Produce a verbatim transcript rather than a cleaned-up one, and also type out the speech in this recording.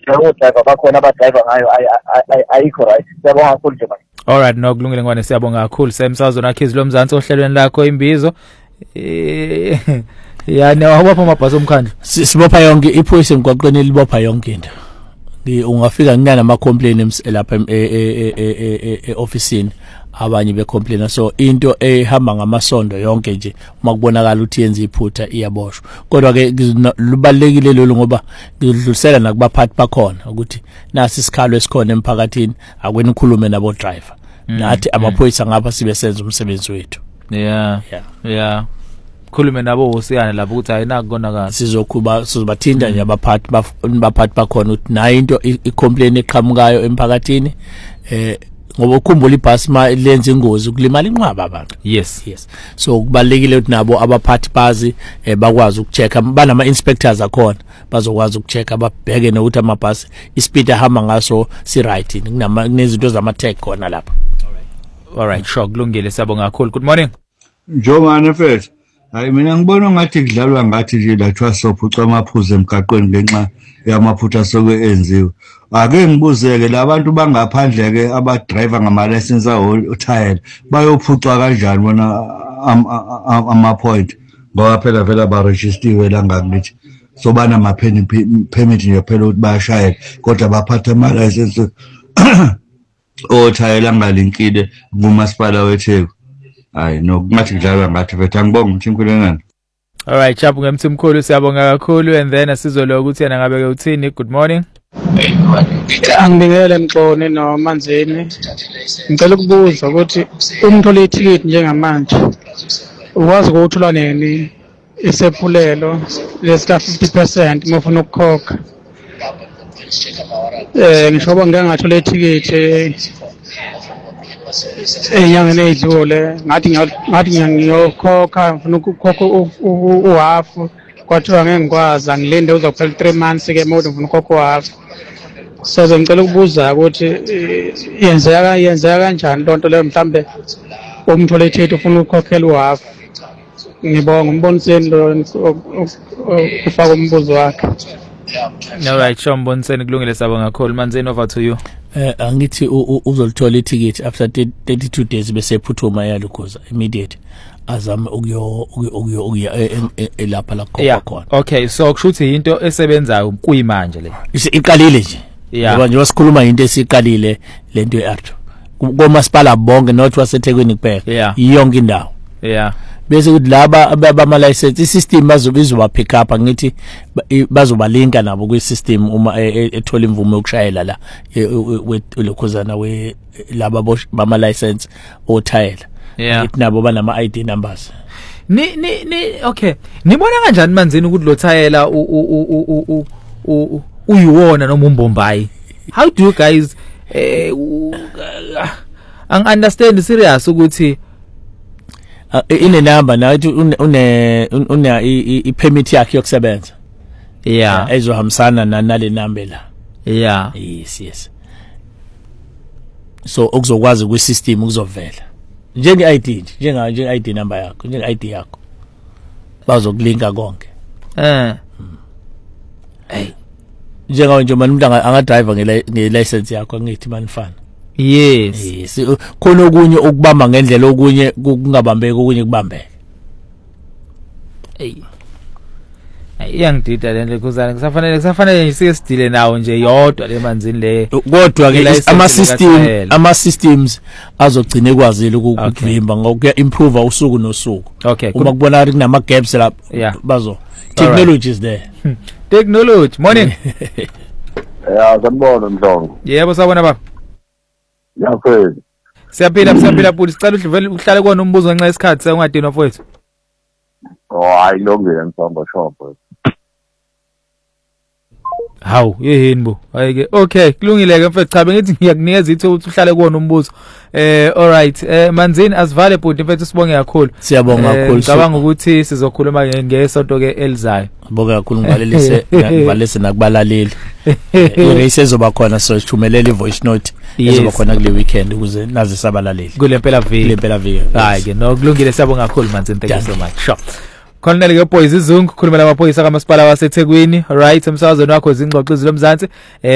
njengo driver bakhona aba driver ngayo ayikho right. Siyabonga kakhulu nje manje. All right, no kulungile ngwane, siyabonga kakhulu. Semsazweni akhizi lo mzansi ohlelweni lakho imbizo. Eh yani awapha amabhasi omkhandla. Sibopha yonke iphoyisa emgwaqweni libopha yonke into. Ungafika nginana ama complaints lapha e officeini abanye be complain, so into ehamba ngamasondo yonke nje uma kubonakala ukuthi yenza iphutha iyaboshwa. Kodwa ke lubalekile lolu ngoba ngidlulisela nakubaphathi bakhona ukuthi nasi isikhalo esikhona emphakathini akweni ukhulume nabo driver. Nathi amaphoyisa ngapha sibe senza umsebenzi wethu. Yeah. Yeah. Yeah. Khulume nabo usiyana lapho ukuthi ayinakonakala. Sizokhuba sizobathinta nje abaphathi baphathi bakhona ukuthi nayo into i-complaint eqhamukayo emphakathini eh ngoba ukhumbula ibhasi ma lenza ingozi ukulimala inqwaba abantu. Yes, yes. So kubalekile ukuthi nabo abaphathi bazi eh, bakwazi ukuchecka banama inspectors akhona bazokwazi ukuchecka babheke nokuthi amabhasi ispeed ahamba ngaso si right kunama kunezinto zama tag khona lapha. All right, sure, kulungile, siyabonga kakhulu. Good morning. Njongana mfethu. Hayi mina ngibona ngathi kudlalwa ngathi nje lathwa sophuca amaphuzu emgaqweni ngenxa yamaphutha soke enziwe. Ake ngibuzeke labantu bangaphandle ke aba driver ngama license awo tire bayophucwa kanjani bona ama point ngoba phela vela ba registerwe la ngakithi so bana ama permit nje phela ukuthi bayashayela kodwa baphatha ama license o tire la ngalinkile kumasipala weTheku. Hayi no kungathi kudlalwa ngathi bethu angibonga umthimkhulengana. All right, chapu ngemthimkhulu, siyabonga kakhulu, and then asizoloku ukuthi yena ngabe ke uthini. Good morning. Angibingelele Mxone noManzini. Ngicela ukubuza ukuthi umthole ithikithi njengamanje ukwazi ukuthola nini isephulelo lesika fifty percent uma ufuna ukukhokha. Eh ngisho ngoba ngangathola ithikithi enyangeni edlule ngathi ngathi ngiyokhokha ngifuna ukukhokha uhafu kwathiwa ngeke ngikwazi angilinde uzophela three months ke mode ngifuna ukukhokha uhafu. So ngicela ukubuza ukuthi yenzeka yenzeka kanjani lonto leyo mhlambe umthole ithikithi ufuna ukukhokhela uhafu. Ngibonga umboniseni lo ufaka umbuzo wakhe. All right, Shombonseni kulungile, siyabonga kakhulu. Manzeni, over to you. Eh angithi uzolithola ithikithi after thirty-two days bese phuthuma yalukhoza immediate azama ukuyo ukuyo ukuya elapha la khona khona. Okay, so kushuthi into esebenzayo kuyimanje le. Iqalile nje. Ngoba nje wasikhuluma into esiqalile lento eArto. Komasipala bonke not waseThekwini kuphela. Yonke indawo. Yeah. Bese ukuthi laba abama license isystem bazobizwa pick up ngithi bazobalinka nabo kwi system uma ethola imvume yokushayela la lokhuzana we laba bama license othayela. Ithi nabo banama I D numbers. Ni ni ni okay. Nibona kanjani Manzini ukuthi lo thayela u u uyiwona noma umbombayi? How do you guys eh ang understand serious ukuthi ine number nathi une une I permit yakhe yokusebenza. Yeah, ezohambisana nale number la. Yeah. Yes, yes. So ukuzokwazi kwi system ukuzovela. Njenge I D njenga nje I D number yakho, njenge I D yakho. Bazokulinka konke. Eh. Hey. Njenga nje umuntu anga driver nge license yakho ngithi manifana. Yes. Yes. Khona okunye ukubamba ngendlela okunye kungabambeki okunye kubambeke. Hey. Iyangidida lento kuzana kusafanele kusafanele ngisike sidile nawo nje yodwa le Manzini le. Kodwa ke ama system ama systems azogcina ekwazile ukuvimba ngokuya improve usuku nosuku. Okay. Uma kubona ukuthi kunama gaps lapha bazo technology is there. Technology. Morning. Yeah, sanibona Mhlongo. Yebo sabona baba. Yaphela. Siyaphila siyaphila futhi sicela udlule uhlale kona umbuzo ngenxa yesikhathi sengadinwa mfowethu. Oh hayi longile msamba shopho. Hawu yeheni bo. Hayike. Okay, kulungile ke mfethu, cha bengithi ngiyakunikeza ithuba ukuthi uhlale kuona umbuzo. Eh all right. Eh Manzini asivale bhuti mfethu sibonge kakhulu. Siyabonga kakhulu. Ngicabanga ukuthi sizokhuluma ngesonto ke elizayo. Bonke kakhulu ngibalelise ngibalelise nakubalaleli. Irace ezoba khona so sithumelela ivoice note ezoba khona kule weekend ukuze nazi sabalaleli. Kule phela viki. Kule phela viki. Hayi ke no kulungile, siyabonga kakhulu Manzini, thank you so much. Sure. Colonel ke boys izungu khuluma namaphoyisa kaMasipala waseThekwini. Right, emsazweni wakho izingxoxo zomzansi.